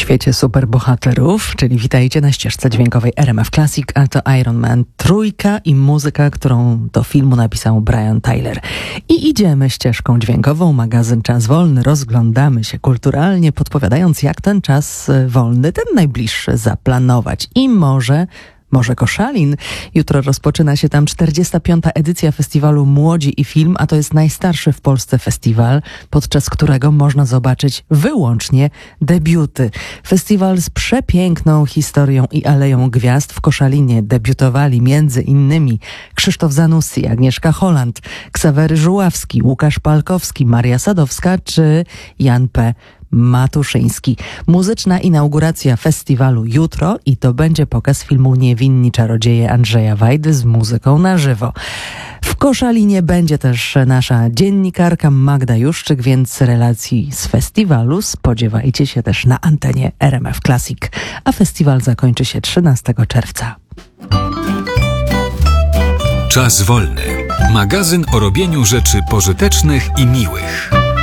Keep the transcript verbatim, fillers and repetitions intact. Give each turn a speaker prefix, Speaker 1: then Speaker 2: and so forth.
Speaker 1: świecie superbohaterów, czyli witajcie na ścieżce dźwiękowej R M F Classic, a to Iron Man trójka i muzyka, którą do filmu napisał Brian Tyler. I idziemy ścieżką dźwiękową, magazyn Czas Wolny, rozglądamy się kulturalnie, podpowiadając, jak ten czas wolny, ten najbliższy, zaplanować. I może... Może Koszalin. Jutro rozpoczyna się tam czterdziesta piąta edycja festiwalu Młodzi i Film, a to jest najstarszy w Polsce festiwal, podczas którego można zobaczyć wyłącznie debiuty. Festiwal z przepiękną historią i aleją gwiazd. W Koszalinie debiutowali między innymi Krzysztof Zanussi, Agnieszka Holland, Ksawery Żuławski, Łukasz Palkowski, Maria Sadowska czy Jan P. Matuszyński. Muzyczna inauguracja festiwalu jutro i to będzie pokaz filmu Niewinni Czarodzieje Andrzeja Wajdy z muzyką na żywo. W Koszalinie będzie też nasza dziennikarka Magda Juszczyk, więc relacji z festiwalu spodziewajcie się też na antenie R M F Classic, a festiwal zakończy się trzynastego czerwca.
Speaker 2: Czas wolny. Magazyn o robieniu rzeczy pożytecznych i miłych.